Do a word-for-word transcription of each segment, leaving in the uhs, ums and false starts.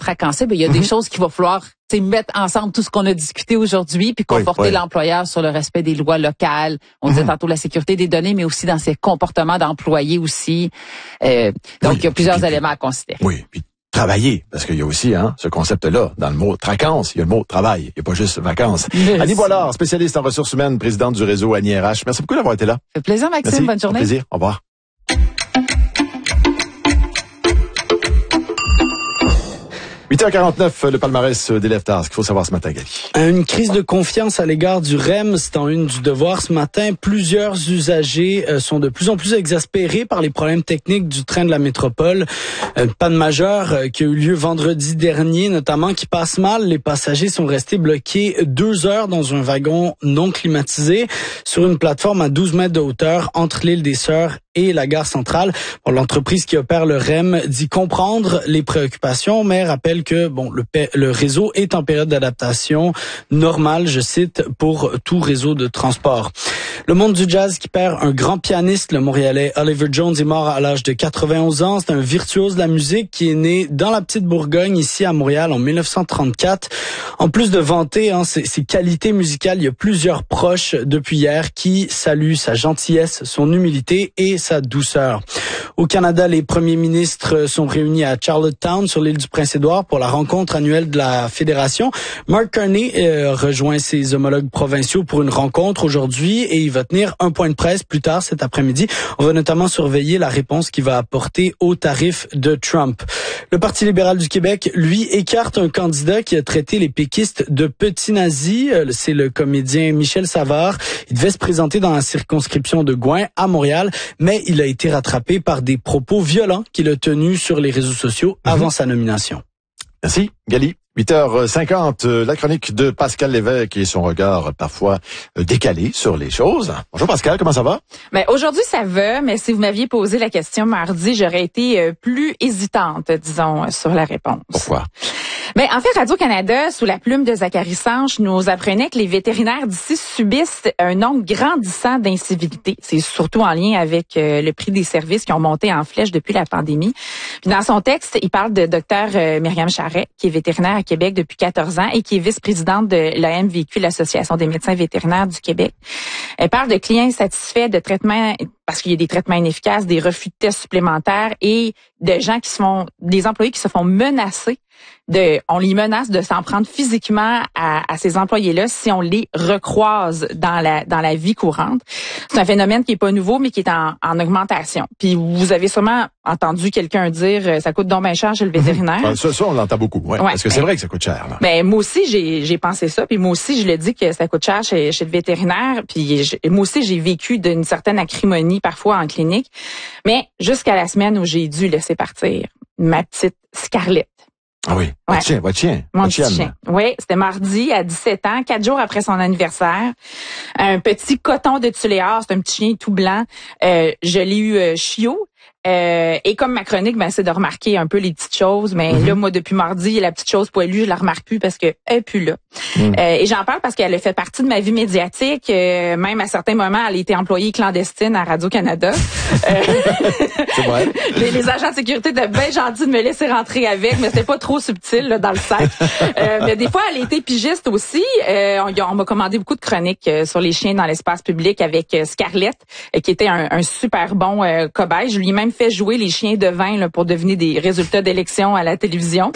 Tracancet, ben, il y a mm-hmm. des choses qu'il va falloir mettre ensemble tout ce qu'on a discuté aujourd'hui, puis conforter oui, oui. l'employeur sur le respect des lois locales. On mm-hmm. disait tantôt la sécurité des données, mais aussi dans ses comportements d'employés aussi. Euh, donc, oui, il y a plusieurs puis, éléments à considérer. Oui, puis travailler, parce qu'il y a aussi hein, ce concept-là. Dans le mot tracance, il y a le mot travail. Il n'y a pas juste vacances. Merci. Annie Boilard, spécialiste en ressources humaines, présidente du réseau Annie R H. Merci beaucoup d'avoir été là. Ça fait plaisir, Maxime. Merci. Bonne journée. Un plaisir. Au revoir. huit heures quarante-neuf, le palmarès des Leftards. Qu'il faut savoir ce matin, Gali. Une crise de confiance à l'égard du R E M, c'est en une du Devoir ce matin. Plusieurs usagers sont de plus en plus exaspérés par les problèmes techniques du train de la métropole. Une panne majeure qui a eu lieu vendredi dernier, notamment, qui passe mal. Les passagers sont restés bloqués deux heures dans un wagon non climatisé sur une plateforme à douze mètres de hauteur entre l'île des Sœurs et la gare centrale. Bon, l'entreprise qui opère le R E M dit comprendre les préoccupations, mais rappelle que bon le, le réseau est en période d'adaptation normale, je cite, pour tout réseau de transport. Le monde du jazz qui perd un grand pianiste, le Montréalais Oliver Jones est mort à l'âge de quatre-vingt-onze ans. C'est un virtuose de la musique qui est né dans la petite Bourgogne, ici à Montréal, en mille neuf cent trente-quatre. En plus de vanter hein, ses, ses qualités musicales, il y a plusieurs proches depuis hier qui saluent sa gentillesse, son humilité et sa douceur. Au Canada, les premiers ministres sont réunis à Charlottetown, sur l'île du Prince-Édouard, pour la rencontre annuelle de la Fédération. Mark Carney euh, rejoint ses homologues provinciaux pour une rencontre aujourd'hui et il va tenir un point de presse plus tard cet après-midi. On va notamment surveiller la réponse qu'il va apporter aux tarifs de Trump. Le Parti libéral du Québec, lui, écarte un candidat qui a traité les péquistes de petits nazis. C'est le comédien Michel Savard. Il devait se présenter dans la circonscription de Gouin à Montréal, mais il a été rattrapé par des propos violents qu'il a tenus sur les réseaux sociaux avant mmh. sa nomination. Merci, Gali. huit heures cinquante, la chronique de Pascal Lévesque et son regard parfois décalé sur les choses. Bonjour Pascal, comment ça va? Ben, aujourd'hui, ça va, mais si vous m'aviez posé la question mardi, j'aurais été plus hésitante, disons, sur la réponse. Pourquoi? Ben, en fait, Radio-Canada, sous la plume de Zachary Sanche, nous apprenait que les vétérinaires d'ici subissent un nombre grandissant d'incivilités. C'est surtout en lien avec euh, le prix des services qui ont monté en flèche depuis la pandémie. Puis dans son texte, il parle de docteur euh, Myriam Charret, qui est vétérinaire à Québec depuis quatorze ans et qui est vice-présidente de l'A M V Q, l'Association des médecins vétérinaires du Québec. Elle parle de clients insatisfaits, de traitements parce qu'il y a des traitements inefficaces, des refus de tests supplémentaires et de gens qui se font, des employés qui se font menacer de, on les menace de s'en prendre physiquement à, à ces employés-là si on les recroise dans la dans la vie courante. C'est un phénomène qui est pas nouveau mais qui est en, en augmentation. Puis vous avez sûrement entendu quelqu'un dire ça coûte donc bien cher chez le vétérinaire. Mmh. Ça, ça on l'entend beaucoup, ouais, ouais, parce que c'est vrai que ça coûte cher. Là. Ben moi aussi j'ai j'ai pensé ça, puis moi aussi je le dis que ça coûte cher chez, chez le vétérinaire, puis je, moi aussi j'ai vécu d'une certaine acrimonie parfois en clinique, mais jusqu'à la semaine où j'ai dû laisser partir ma petite Scarlett. Ah oui, votre ouais. chien, votre chien. Mon votre petit chien. Oui, c'était mardi à dix-sept ans, quatre jours après son anniversaire. Un petit coton de Tuléar, c'est un petit chien tout blanc. Euh, je l'ai eu euh, chiot. Euh, et comme ma chronique, ben, c'est de remarquer un peu les petites choses. Mais mm-hmm. là, moi, depuis mardi, la petite chose poilue, je la remarque plus parce que elle est plus là. Mm. Euh, et j'en parle parce qu'elle a fait partie de ma vie médiatique. Euh, même à certains moments, elle a été employée clandestine à Radio-Canada. euh, c'est vrai. les, les agents de sécurité étaient bien gentils de me laisser rentrer avec, mais c'était pas trop subtil là, dans le sac. Euh, mais des fois, elle a été pigiste aussi. Euh, on, on m'a commandé beaucoup de chroniques euh, sur les chiens dans l'espace public avec euh, Scarlett, euh, qui était un, un super bon euh, cobaye. Je lui ai même fait jouer les chiens de vin là, pour deviner des résultats d'élections à la télévision.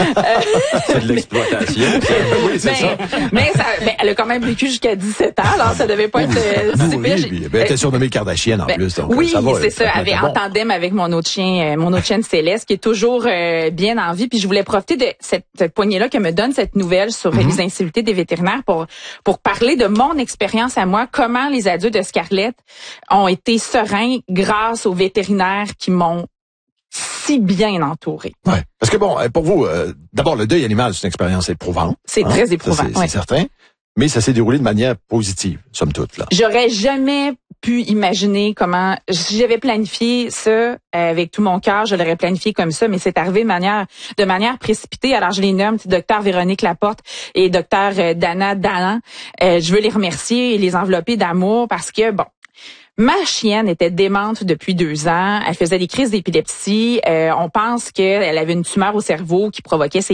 C'est de l'exploitation. Oui, c'est mais, ça. Mais ça, ben, elle a quand même vécu jusqu'à dix-sept ans, alors ça devait pas être euh, oui, oui, oui. Ben, elle était surnommée Kardashian en ben, plus. Donc, oui, ça va, c'est ça. Elle avait bon. en tandem avec mon autre chien, euh, mon autre chienne Céleste, qui est toujours euh, bien en vie. Puis je voulais profiter de cette, cette poignée-là que me donne cette nouvelle sur mm-hmm. les incivilités des vétérinaires pour pour parler de mon expérience à moi, comment les adultes de Scarlett ont été sereins grâce aux vétérinaires qui m'ont si bien entouré. Ouais, parce que bon, pour vous, euh, d'abord le deuil animal, c'est une expérience éprouvante. C'est hein? très éprouvant, ça, c'est, ouais. c'est certain. Mais ça s'est déroulé de manière positive, somme toute là. J'aurais jamais pu imaginer comment, si j'avais planifié ça avec tout mon cœur, je l'aurais planifié comme ça, mais c'est arrivé de manière de manière précipitée. Alors je les nomme, docteur Véronique Laporte et docteur Dana Dallan. Euh, je veux les remercier et les envelopper d'amour parce que bon. Ma chienne était démente depuis deux ans. Elle faisait des crises d'épilepsie. Euh, on pense qu'elle avait une tumeur au cerveau qui provoquait ses